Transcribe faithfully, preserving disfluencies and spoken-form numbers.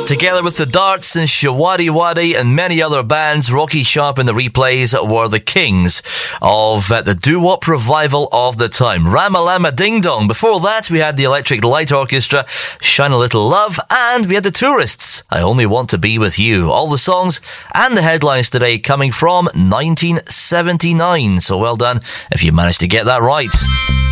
Together with the Darts and Shawadi Wadi and many other bands, Rocky Sharp and the Replays were the kings of uh, the doo-wop revival of the time. Ramalama Ding Dong. Before that, we had the Electric Light Orchestra, Shine a Little Love, and we had the Tourists, I Only Want to Be With You. All the songs and the headlines today coming from nineteen seventy-nine. So well done if you managed to get that right.